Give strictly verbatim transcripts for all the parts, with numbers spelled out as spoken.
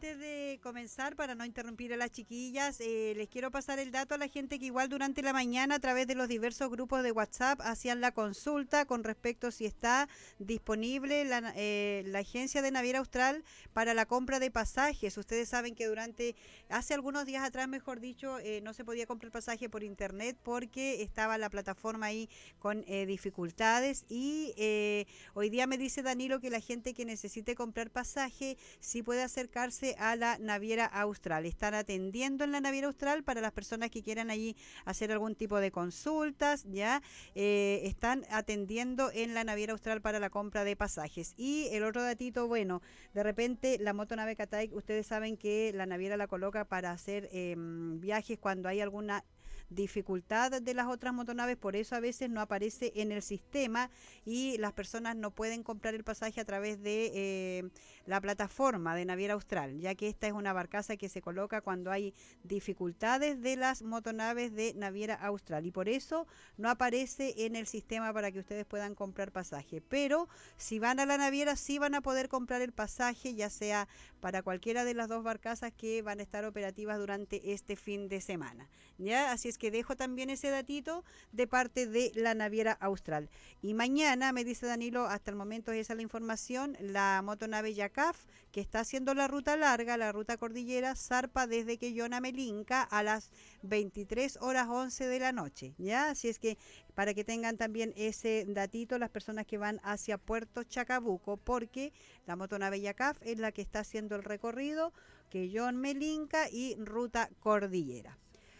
antes de comenzar, para no interrumpir a las chiquillas, eh, les quiero pasar el dato a la gente que igual durante la mañana a través de los diversos grupos de WhatsApp hacían la consulta con respecto si está disponible la, eh, la agencia de Naviera Austral para la compra de pasajes. Ustedes saben que durante, hace algunos días atrás, mejor dicho, eh, no se podía comprar pasaje por internet porque estaba la plataforma ahí con eh, dificultades y eh, hoy día me dice Danilo que la gente que necesite comprar pasaje sí puede acercarse a la Naviera Austral. Están atendiendo en la Naviera Austral para las personas que quieran allí hacer algún tipo de consultas, ya eh, están atendiendo en la Naviera Austral para la compra de pasajes. Y el otro datito, bueno, de repente la motonave Cataic, ustedes saben que la naviera la coloca para hacer eh, viajes cuando hay alguna dificultad de las otras motonaves, por eso a veces no aparece en el sistema y las personas no pueden comprar el pasaje a través de eh, la plataforma de Naviera Austral, ya que esta es una barcaza que se coloca cuando hay dificultades de las motonaves de Naviera Austral y por eso no aparece en el sistema para que ustedes puedan comprar pasaje, pero si van a la naviera sí van a poder comprar el pasaje, ya sea para cualquiera de las dos barcazas que van a estar operativas durante este fin de semana, ¿ya? Así es que dejo también ese datito de parte de la Naviera Austral. Y mañana, me dice Danilo, hasta el momento esa es la información, la motonave Yacaf, que está haciendo la ruta larga, la ruta cordillera, zarpa desde Quellón a Melinca a las veintitrés horas once de la noche, ¿ya? Así es que para que tengan también ese datito las personas que van hacia Puerto Chacabuco, porque la motonave Yacaf es la que está haciendo el recorrido Quellón Melinca y ruta cordillera.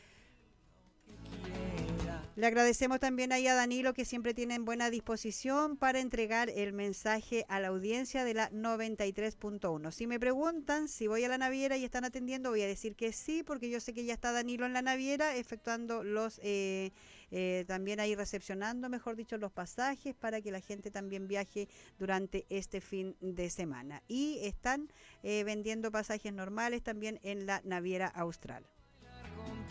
Le agradecemos también ahí a Danilo que siempre tiene en buena disposición para entregar el mensaje a la audiencia de la noventa y tres punto uno. Si me preguntan si voy a la naviera y están atendiendo, voy a decir que sí, porque yo sé que ya está Danilo en la naviera efectuando los, eh, eh, también ahí recepcionando, mejor dicho, los pasajes para que la gente también viaje durante este fin de semana. Y están eh, vendiendo pasajes normales también en la Naviera Austral.